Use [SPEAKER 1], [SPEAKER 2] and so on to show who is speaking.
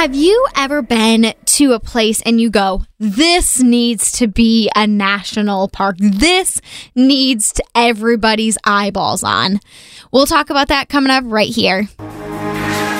[SPEAKER 1] Have you ever been to a place and you go, this needs to be a national park. This needs to everybody's eyeballs on. We'll talk about that coming up right here.